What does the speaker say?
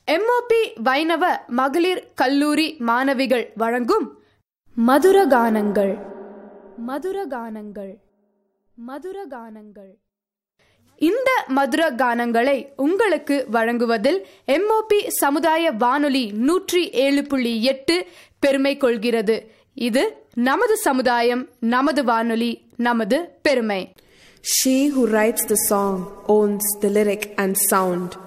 MOP வைணவ மகளிர் கல்லூரி மாணவிகள் வழங்கும் மதுரகானங்கள் மதுரகானங்கள் மதுரகானங்கள். இந்த மதுர கானங்களை உங்களுக்கு வழங்குவதில் எம்ஓபி சமுதாய வானொலி 107.8 பெருமை கொள்கிறது. இது நமது சமுதாயம், நமது வானொலி, நமது பெருமை. She who writes the song owns the lyric and sound.